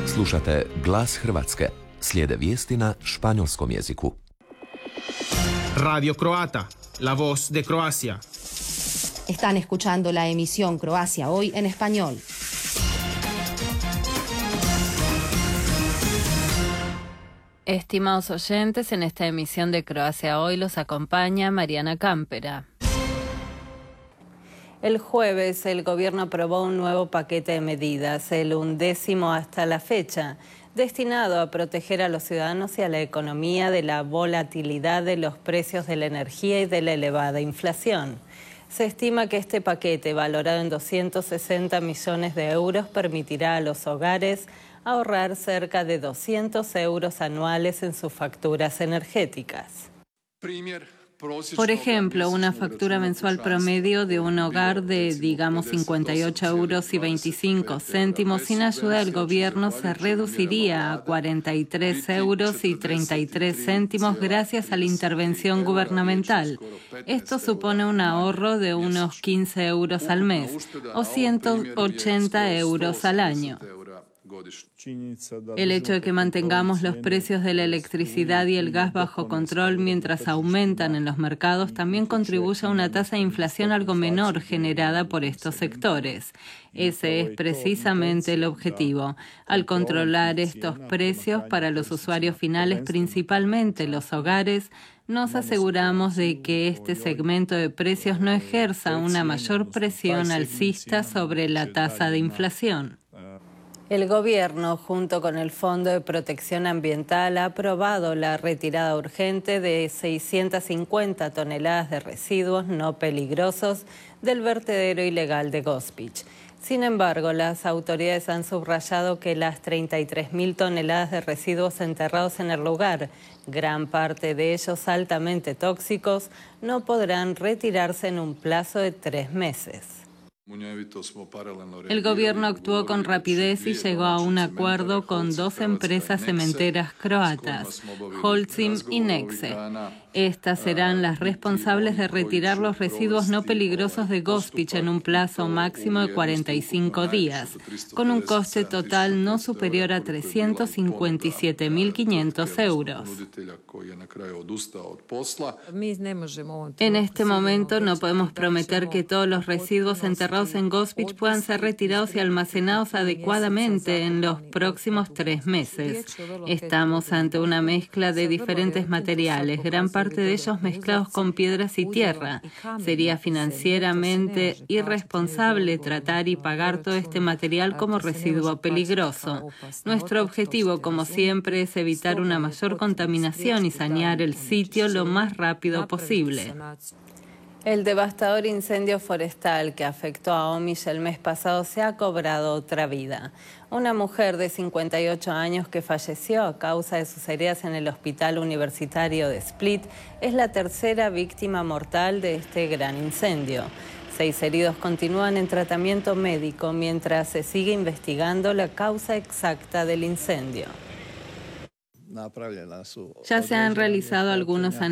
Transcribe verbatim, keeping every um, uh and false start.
Slušate Glas Hrvatske. Slijede vijesti na španjolskom jeziku. Radio Croata, la voz de Croacia. Están escuchando la emisión Croacia Hoy en español. Estimados oyentes, en esta emisión de Croacia Hoy los acompaña Mariana Cámpera. El jueves el gobierno aprobó un nuevo paquete de medidas, el undécimo hasta la fecha, destinado a proteger a los ciudadanos y a la economía de la volatilidad de los precios de la energía y de la elevada inflación. Se estima que este paquete, valorado en doscientos sesenta millones de euros, permitirá a los hogares ahorrar cerca de doscientos euros anuales en sus facturas energéticas. Por ejemplo, una factura mensual promedio de un hogar de, digamos, cincuenta y ocho euros y veinticinco céntimos sin ayuda del gobierno se reduciría a cuarenta y tres euros y treinta y tres céntimos gracias a la intervención gubernamental. Esto supone un ahorro de unos quince euros al mes o ciento ochenta euros al año. El hecho de que mantengamos los precios de la electricidad y el gas bajo control mientras aumentan en los mercados también contribuye a una tasa de inflación algo menor generada por estos sectores. Ese es precisamente el objetivo. Al controlar estos precios para los usuarios finales, principalmente los hogares, nos aseguramos de que este segmento de precios no ejerza una mayor presión alcista sobre la tasa de inflación. El gobierno, junto con el Fondo de Protección Ambiental, ha aprobado la retirada urgente de seiscientas cincuenta toneladas de residuos no peligrosos del vertedero ilegal de Gospić. Sin embargo, las autoridades han subrayado que las treinta y tres mil toneladas de residuos enterrados en el lugar, gran parte de ellos altamente tóxicos, no podrán retirarse en un plazo de tres meses. El gobierno actuó con rapidez y llegó a un acuerdo con dos empresas cementeras croatas, Holcim y Nexe. Estas serán las responsables de retirar los residuos no peligrosos de Gospić en un plazo máximo de cuarenta y cinco días, con un coste total no superior a trescientos cincuenta y siete mil quinientos euros. En este momento no podemos prometer que todos los residuos enterrados en Gospić puedan ser retirados y almacenados adecuadamente en los próximos tres meses. Estamos ante una mezcla de diferentes materiales, gran parte de ellos mezclados con piedras y tierra. Sería financieramente irresponsable tratar y pagar todo este material como residuo peligroso. Nuestro objetivo, como siempre, es evitar una mayor contaminación y sanear el sitio lo más rápido posible. El devastador incendio forestal que afectó a Omiš el mes pasado se ha cobrado otra vida. Una mujer de cincuenta y ocho años que falleció a causa de sus heridas en el Hospital Universitario de Split es la tercera víctima mortal de este gran incendio. Seis heridos continúan en tratamiento médico mientras se sigue investigando la causa exacta del incendio. Ya se han realizado algunos análisis